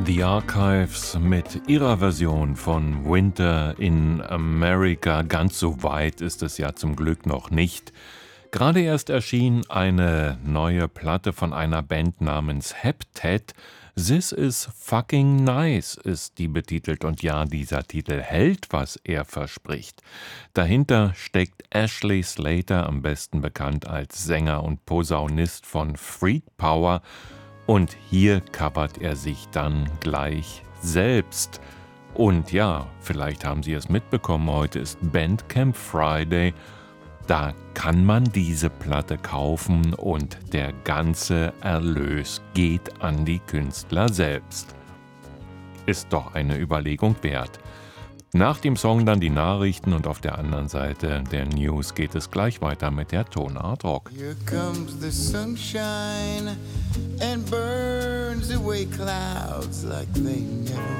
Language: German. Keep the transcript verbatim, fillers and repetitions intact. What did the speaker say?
The Archives mit ihrer Version von Winter in America. Ganz so weit ist es ja zum Glück noch nicht. Gerade erst erschien eine neue Platte von einer Band namens Heptet. This is fucking nice ist die betitelt, und ja, dieser Titel hält, was er verspricht. Dahinter steckt Ashley Slater, am besten bekannt als Sänger und Posaunist von Freak Power. Und hier covert er sich dann gleich selbst. Und ja, vielleicht haben Sie es mitbekommen, heute ist Bandcamp Friday. Da kann man diese Platte kaufen und der ganze Erlös geht an die Künstler selbst. Ist doch eine Überlegung wert. Nach dem Song dann die Nachrichten und auf der anderen Seite der News geht es gleich weiter mit der Tonart Rock. Here comes the sunshine and burns away clouds like they never